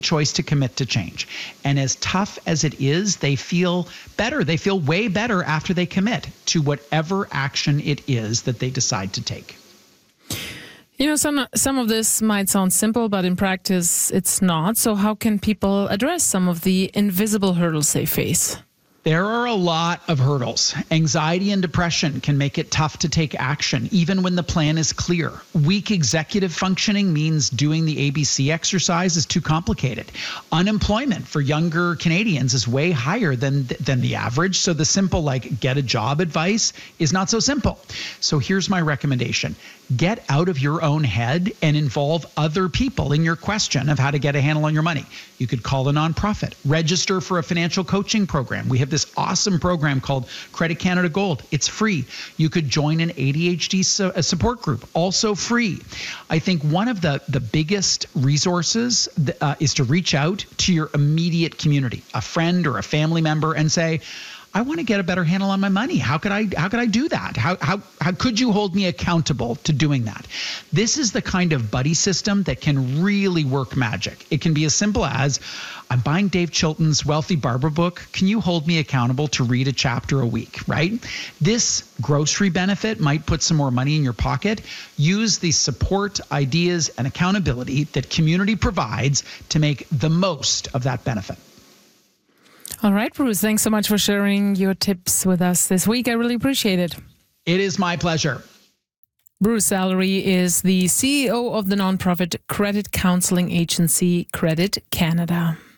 choice to commit to change. And as tough as it is, they feel better. They feel way better after they commit to whatever action it is that they decide to take. You know, some of this might sound simple, but in practice, it's not. So how can people address some of the invisible hurdles they face? There are a lot of hurdles. Anxiety and depression can make it tough to take action, even when the plan is clear. Weak executive functioning means doing the ABC exercise is too complicated. Unemployment for younger Canadians is way higher than the average, so the simple, like, get a job advice is not so simple. So here's my recommendation. Get out of your own head and involve other people in your question of how to get a handle on your money. You could call a nonprofit, register for a financial coaching program. We have this awesome program called Credit Canada Gold. It's free. You could join an ADHD support group, also free. I think one of the biggest resources is to reach out to your immediate community, a friend or a family member, and say, I want to get a better handle on my money. How could I do that? How could you hold me accountable to doing that? This is the kind of buddy system that can really work magic. It can be as simple as, I'm buying Dave Chilton's Wealthy Barber book. Can you hold me accountable to read a chapter a week, right? This grocery benefit might put some more money in your pocket. Use the support, ideas, and accountability that community provides to make the most of that benefit. All right, Bruce, thanks so much for sharing your tips with us this week. I really appreciate it. It is my pleasure. Bruce Sallery is the CEO of the nonprofit credit counseling agency Credit Canada.